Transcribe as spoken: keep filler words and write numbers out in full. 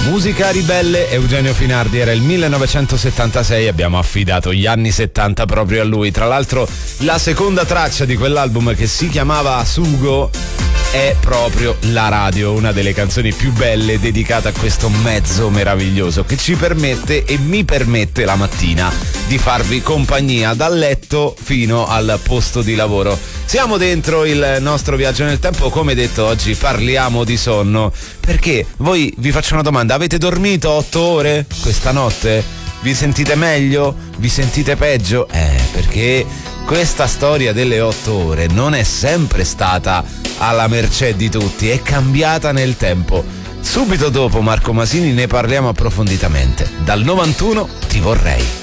Musica ribelle, Eugenio Finardi, era il millenovecentosettantasei, abbiamo affidato gli anni settanta proprio a lui. Tra l'altro la seconda traccia di quell'album, che si chiamava Sugo, è proprio La Radio, una delle canzoni più belle dedicata a questo mezzo meraviglioso che ci permette e mi permette la mattina di farvi compagnia dal letto fino al posto di lavoro. Siamo dentro il nostro viaggio nel tempo, come detto oggi parliamo di sonno, perché voi vi faccio una domanda: avete dormito otto ore questa notte? Vi sentite meglio? Vi sentite peggio? Eh, perché questa storia delle otto ore non è sempre stata alla mercé di tutti, è cambiata nel tempo. Subito dopo Marco Masini ne parliamo approfonditamente. Dal novantuno Ti vorrei.